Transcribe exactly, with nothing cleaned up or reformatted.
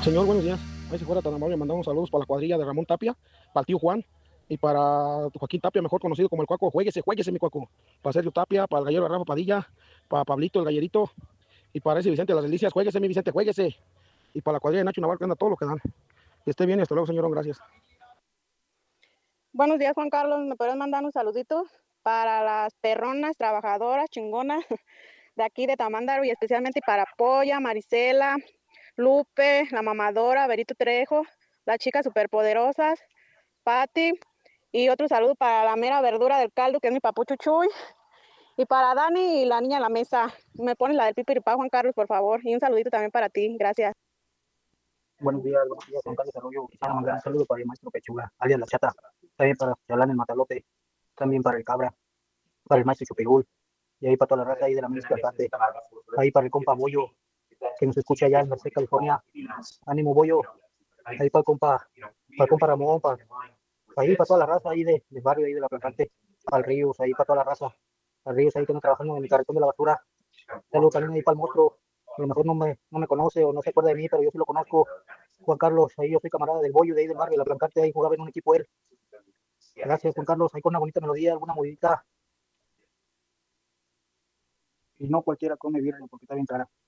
Señor, buenos días. Ahí si fuera tan amable, mandamos saludos para la cuadrilla de Ramón Tapia, para el tío Juan y para Joaquín Tapia, mejor conocido como el Cuaco. Juéguese, juéguese, mi Cuaco. Para Sergio Tapia, para el gallero Rafa Padilla, para Pablito el gallerito y para ese Vicente de las Delicias. Juéguese, mi Vicente, juéguese. Y para la cuadrilla de Nacho Navarro, que anda todo lo que dan. Que esté bien y hasta luego, señor. Gracias. Buenos días, Juan Carlos. ¿Me puedes mandar un saludito para las perronas, trabajadoras, chingonas de aquí de Tamándaro y especialmente para Polla, Marisela, Lupe, la mamadora, Berito Trejo, las chicas superpoderosas, Patti y otro saludo para la mera verdura del caldo que es mi papucho Chuy y para Dani y la niña en la mesa. Me pones la del pipiripá, Juan Carlos, por favor, y un saludito también para ti. Gracias. Buenos días, buenos días, Juan Carlos Arroyo. Quisiera mandar un saludo para el maestro Pechuga, alias La Chata, también para Chalán el Matalote, también para el Cabra, para el maestro Chupigul, y ahí para toda la raza ahí de la Ministra Cate, ahí para el compa Bollo, que nos escucha allá en Merced, California. Ánimo, Bollo, ahí para el compa, para el compa Ramón, para, ahí para toda la raza ahí de, del barrio, ahí de la Plantante, para el Ríos, ahí para toda la raza, para el Ríos ahí que nos trabajando en el carretón de la basura. Saludos también ahí para el monstruo, a lo mejor no me, no me conoce o no se acuerda de mí, pero yo sí lo conozco. Juan Carlos, ahí yo soy camarada del Bollo de ahí del barrio, de la Blancarte, ahí jugaba en un equipo él. Gracias, Juan Carlos, ahí con una bonita melodía, alguna movidita. Y no cualquiera come birria porque está bien cara.